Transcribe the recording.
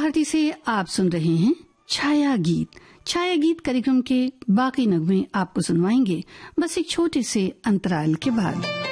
भारती से आप सुन रहे हैं छाया गीत। छाया गीत कार्यक्रम के बाकी नगमे आपको सुनवाएंगे बस एक छोटे से अंतराल के बाद।